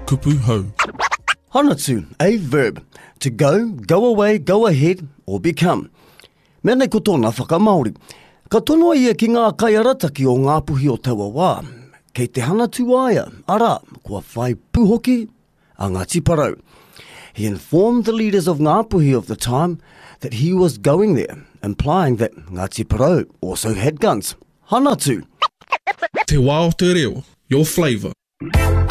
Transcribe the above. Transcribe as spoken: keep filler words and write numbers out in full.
kupu hau. Hanatu, a verb. To go, go away, go ahead, or become. Mea nei ko tōna whakamaori. Ka tono ia ki ngā kaiarataki o ngā puhi o taua wā. Kei te hanatu aia, ara, kua whai puhoki a Ngāti Porou. He informed the leaders of Ngā Puhi of the time that he was going there, implying that Ngāti Porou also had guns. Hanatu. Te wā o te reo, your flavour.